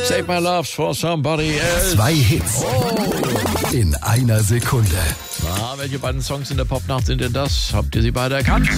Save My Love for Somebody Else. 2 Hits in einer Sekunde. Na, welche beiden Songs in der Popnacht sind denn das? Habt ihr sie beide erkannt?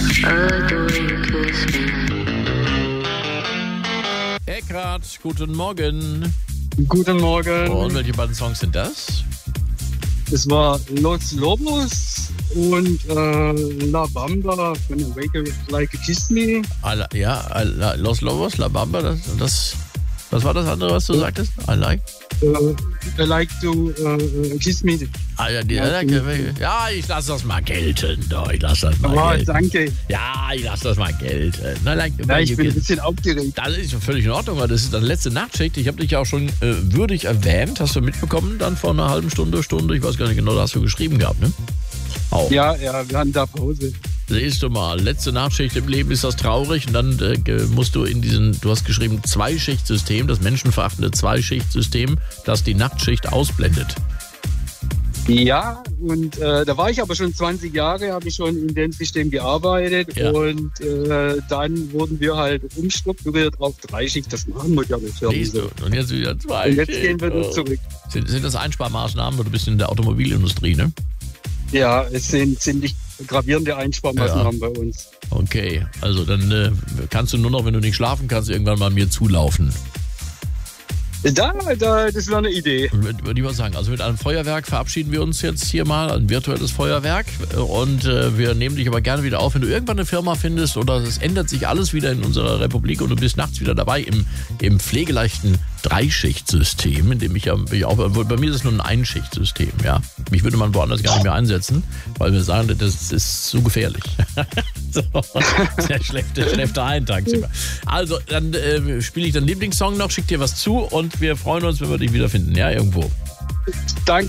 Eckrat, guten Morgen. Guten Morgen. Und welche beiden Songs sind das? Es war Los Lobos und La Bamba von Wake Like a Kiss Me. Los Lobos, La Bamba, was war das andere, was du sagtest? I like to Kiss Me. Ich lasse das mal gelten. Ich lasse das mal gelten. Danke. Ja, ich lasse das mal gelten. Ich bin ein bisschen aufgeregt. Das ist völlig in Ordnung, weil das ist das letzte Nachtschicht. Ich habe dich ja auch schon würdig erwähnt. Hast du mitbekommen dann vor einer halben Stunde? Ich weiß gar nicht genau, da hast du geschrieben gehabt, ne? Auch. Ja, wir hatten da Pause. Siehst du mal, letzte Nachtschicht im Leben ist das traurig und dann musst du du hast geschrieben, Zweischichtsystem, das menschenverachtende Zweischichtsystem, das die Nachtschicht ausblendet. Ja, und da war ich aber schon 20 Jahre, habe ich schon in dem System gearbeitet und dann wurden wir halt umstrukturiert auf Dreischicht. Das machen moderne Firmen. Siehst du, und jetzt wieder Zweischicht. Und jetzt gehen wir zurück. Sind das Einsparmaßnahmen, weil du bist in der Automobilindustrie, ne? Ja, es sind ziemlich gravierende Einsparmaßnahmen bei uns. Okay, also dann kannst du nur noch, wenn du nicht schlafen kannst, irgendwann mal mir zulaufen. Das wäre eine Idee. Würde ich mal sagen, also mit einem Feuerwerk verabschieden wir uns jetzt hier mal, ein virtuelles Feuerwerk. Und wir nehmen dich aber gerne wieder auf, wenn du irgendwann eine Firma findest oder es ändert sich alles wieder in unserer Republik und du bist nachts wieder dabei im pflegeleichten Dreischichtsystem, in dem bei mir ist es nur ein Einschichtsystem, ja. Mich würde man woanders gar nicht mehr einsetzen, weil wir sagen, das ist zu gefährlich. So, der schläft da ein tagsüber. Also, dann spiele ich deinen Lieblingssong noch, schick dir was zu und wir freuen uns, wenn wir dich wiederfinden, ja, irgendwo. Danke.